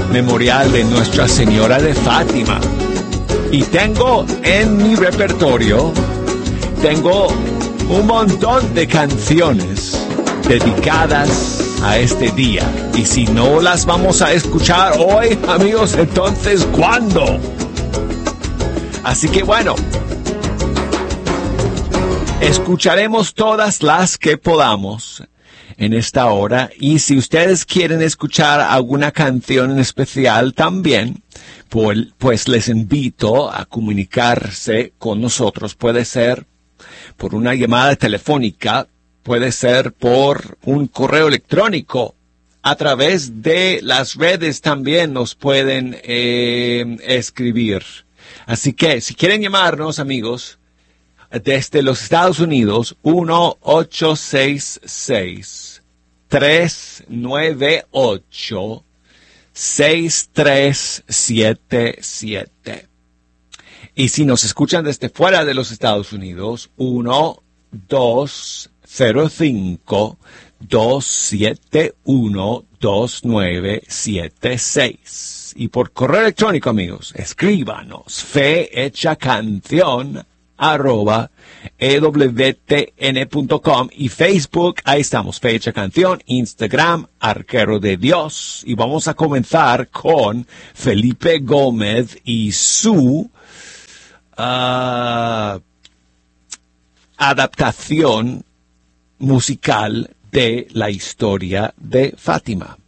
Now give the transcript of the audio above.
memorial de Nuestra Señora de Fátima. Y tengo en mi repertorio, tengo un montón de canciones dedicadas a este día. Y si no las vamos a escuchar hoy, amigos, entonces ¿cuándo? Así que bueno, escucharemos todas las que podamos en esta hora. Y si ustedes quieren escuchar alguna canción en especial también, pues les invito a comunicarse con nosotros. Puede ser por una llamada telefónica, puede ser por un correo electrónico. A través de las redes también nos pueden escribir. Así que si quieren llamarnos, amigos, desde los Estados Unidos, 1-866-398-6377. Y si nos escuchan desde fuera de los Estados Unidos, 1-205-271-2976. Y por correo electrónico, amigos, escríbanos fehechacanción@ewtn.com, y Facebook, ahí estamos, Fe Hecha Canción, Instagram, Arquero de Dios. Y vamos a comenzar con Felipe Gómez y su adaptación musical de la historia de Fátima.